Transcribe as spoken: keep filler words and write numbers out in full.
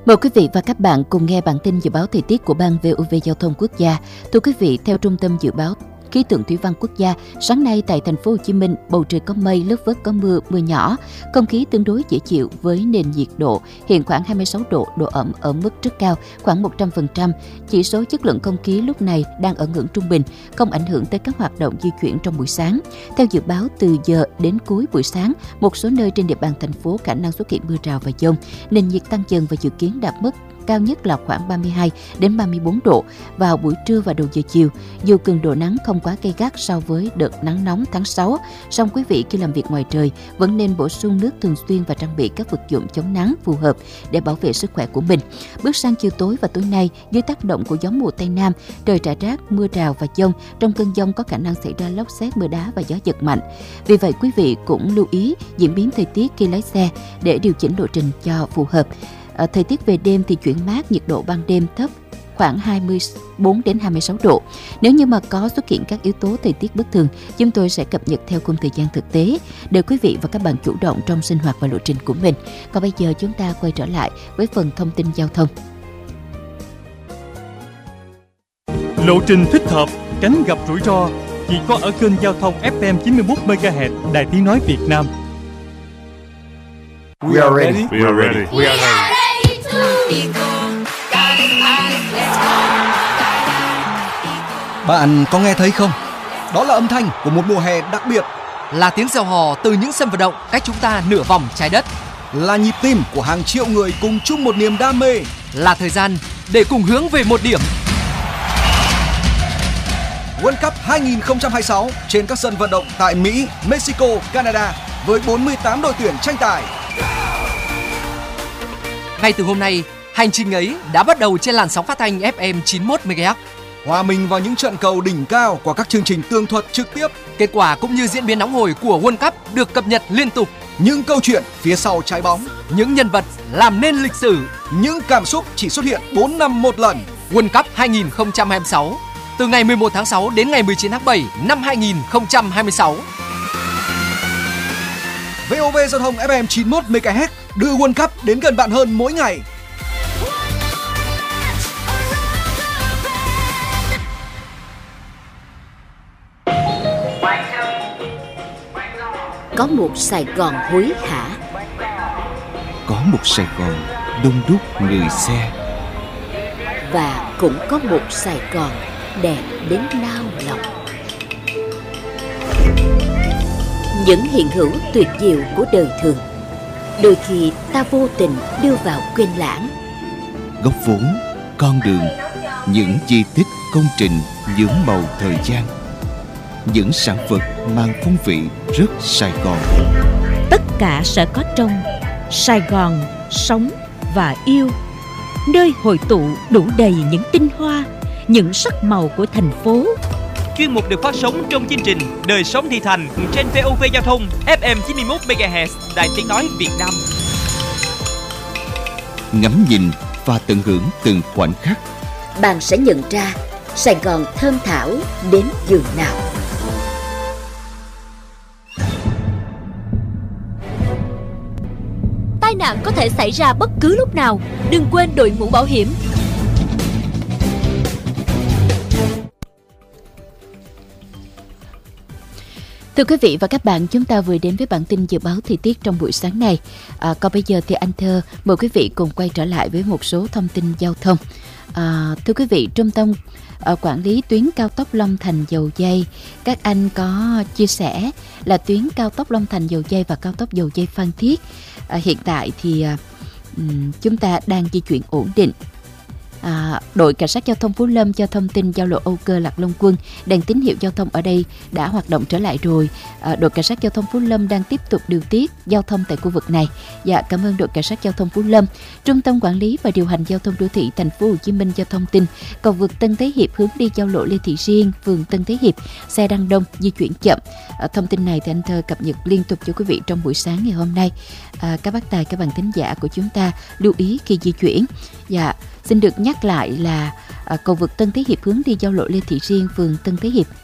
Mời quý vị và các bạn cùng nghe bản tin dự báo thời tiết của Ban vê o vê Giao thông Quốc gia. Thưa quý vị, theo Trung tâm Dự báo Khí tượng Thủy văn Quốc gia, sáng nay tại thành phố Hồ Chí Minh, bầu trời có mây, lất phất có mưa, mưa nhỏ, không khí tương đối dễ chịu với nền nhiệt độ hiện khoảng hai mươi sáu độ, độ ẩm ở mức rất cao, khoảng một trăm phần trăm. Chỉ số chất lượng không khí lúc này đang ở ngưỡng trung bình, không ảnh hưởng tới các hoạt động di chuyển trong buổi sáng. Theo dự báo, từ giờ đến cuối buổi sáng, một số nơi trên địa bàn thành phố khả năng xuất hiện mưa rào và dông, nền nhiệt tăng dần và dự kiến đạt mức cao nhất là khoảng ba mươi hai đến ba mươi bốn độ vào buổi trưa và đầu giờ chiều. Dù cường độ nắng không quá gay gắt so với đợt nắng nóng tháng sáu, song quý vị khi làm việc ngoài trời vẫn nên bổ sung nước thường xuyên và trang bị các vật dụng chống nắng phù hợp để bảo vệ sức khỏe của mình. Bước sang chiều tối và tối nay, dưới tác động của gió mùa Tây Nam, trời rải rác mưa rào và dông. Trong cơn dông có khả năng xảy ra lốc sét, mưa đá và gió giật mạnh. Vì vậy, quý vị cũng lưu ý diễn biến thời tiết khi lái xe để điều chỉnh lộ trình cho phù hợp. À, thời tiết về đêm thì chuyển mát, nhiệt độ ban đêm thấp khoảng hai mươi bốn đến hai mươi sáu độ. Nếu như mà có xuất hiện các yếu tố thời tiết bất thường, chúng tôi sẽ cập nhật theo khung thời gian thực tế để quý vị và các bạn chủ động trong sinh hoạt và lộ trình của mình. Còn bây giờ chúng ta quay trở lại với phần thông tin giao thông. Lộ trình thích hợp, tránh gặp rủi ro chỉ có ở kênh giao thông ép em chín mươi mốt mê ga héc Đài Tiếng nói Việt Nam. We are ready. We are ready. We are ready. Bạn có nghe thấy không? Đó là âm thanh của một mùa hè đặc biệt. Là tiếng reo hò từ những sân vận động cách chúng ta nửa vòng trái đất. Là nhịp tim của hàng triệu người cùng chung một niềm đam mê. Là thời gian để cùng hướng về một điểm. World Cup hai không hai sáu trên các sân vận động tại Mỹ, Mexico, Canada với bốn mươi tám đội tuyển tranh tài. Ngay từ hôm nay, hành trình ấy đã bắt đầu trên làn sóng phát thanh ép em chín mươi mốt mê ga héc. Hòa mình vào những trận cầu đỉnh cao qua các chương trình tường thuật trực tiếp. Kết quả cũng như diễn biến nóng hổi của World Cup được cập nhật liên tục. Những câu chuyện phía sau trái bóng, những nhân vật làm nên lịch sử, những cảm xúc chỉ xuất hiện bốn năm một lần. World Cup hai không hai sáu từ ngày mười một tháng sáu đến ngày mười chín tháng bảy năm hai không hai sáu. vê o vê Giao thông ép em chín mươi mốt mê ga héc đưa World Cup đến gần bạn hơn mỗi ngày. Có một Sài Gòn hối hả, có một Sài Gòn đông đúc người xe, và cũng có một Sài Gòn đẹp đến nao lòng. Những hiện hữu tuyệt diệu của đời thường, đôi khi ta vô tình đưa vào quên lãng. Góc phố, con đường, những di tích công trình nhuốm màu thời gian, những sản vật mang phong vị rất Sài Gòn. Tất cả sẽ có trong Sài Gòn sống và yêu, nơi hội tụ đủ đầy những tinh hoa, những sắc màu của thành phố. Chuyên mục được phát sóng trong chương trình Đời sống thị thành trên vê o vê Giao thông ép em chín mươi mốt mê ga héc Đài Tiếng nói Việt Nam. Ngắm nhìn và tận hưởng từng khoảnh khắc, Bạn sẽ nhận ra Sài Gòn thơm thảo đến giường nào. Tai nạn có thể xảy ra bất cứ lúc nào, đừng quên đội mũ bảo hiểm. Thưa quý vị và các bạn, chúng ta vừa đến với bản tin dự báo thời tiết trong buổi sáng này. À, còn bây giờ thì anh Thơ mời quý vị cùng quay trở lại với một số thông tin giao thông. À, thưa quý vị, Trung tâm à, quản lý tuyến cao tốc Long Thành - Dầu Giây, các anh có chia sẻ là tuyến cao tốc Long Thành - Dầu Giây và cao tốc Dầu Giây - Phan Thiết à, hiện tại thì à, chúng ta đang di chuyển ổn định. À, đội cảnh sát giao thông Phú Lâm cho thông tin giao lộ Âu Cơ - Lạc Long Quân, đèn tín hiệu giao thông ở đây đã hoạt động trở lại rồi. À, đội cảnh sát giao thông Phú Lâm đang tiếp tục điều tiết giao thông tại khu vực này. Dạ, cảm ơn đội cảnh sát giao thông Phú Lâm. Trung tâm quản lý và điều hành giao thông đô thị thành phố Hồ Chí Minh cho thông tin cầu vượt Tân Thế Hiệp hướng đi giao lộ Lê Thị Riêng, phường Tân Thế Hiệp, xe đang đông, di chuyển chậm. À, thông tin này thì anh Thơ cập nhật liên tục cho quý vị trong buổi sáng ngày hôm nay. À, các bác tài, các bạn thính giả của chúng ta lưu ý khi di chuyển. Dạ, xin được nhắc lại là à, cầu vượt Tân Thế Hiệp hướng đi giao lộ Lê Thị Riêng, phường Tân Thế Hiệp,